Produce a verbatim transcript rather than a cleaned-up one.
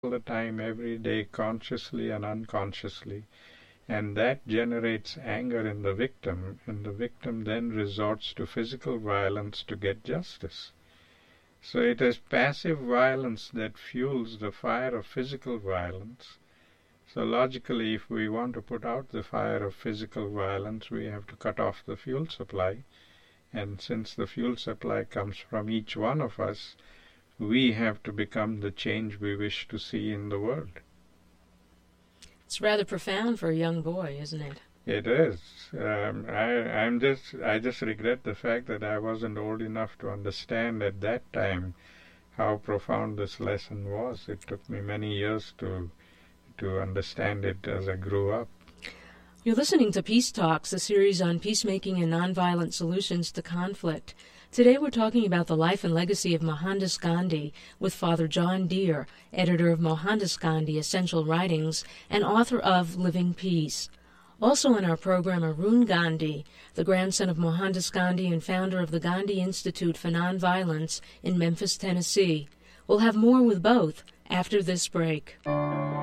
the time, every day, consciously and unconsciously. And that generates anger in the victim, and the victim then resorts to physical violence to get justice. So it is passive violence that fuels the fire of physical violence. So logically, if we want to put out the fire of physical violence, we have to cut off the fuel supply. And since the fuel supply comes from each one of us, we have to become the change we wish to see in the world. It's rather profound for a young boy, isn't it? It is. Um, I, I'm just, I just regret the fact that I wasn't old enough to understand at that time how profound this lesson was. It took me many years to, to understand it as I grew up. You're listening to Peace Talks, a series on peacemaking and nonviolent solutions to conflict. Today we're talking about the life and legacy of Mohandas Gandhi with Father John Deere, editor of Mohandas Gandhi Essential Writings and author of Living Peace. Also in our program, Arun Gandhi, the grandson of Mohandas Gandhi and founder of the Gandhi Institute for Nonviolence in Memphis, Tennessee. We'll have more with both after this break.